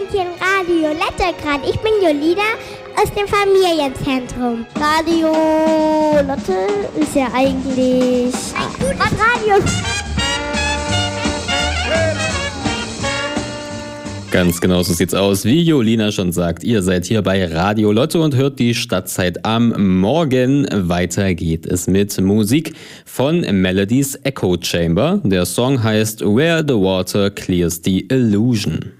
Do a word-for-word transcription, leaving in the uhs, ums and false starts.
Hallöchen, Radio Lettergrad. Ich bin Jolina aus dem Familienzentrum. Radio Lotte ist ja eigentlich ein gutes Radio. Ganz genau so sieht's aus, wie Jolina schon sagt. Ihr seid hier bei Radio Lotte und hört die Stadtzeit am Morgen. Weiter geht es mit Musik von Melodies Echo Chamber. Der Song heißt Where the Water Clears the Illusion.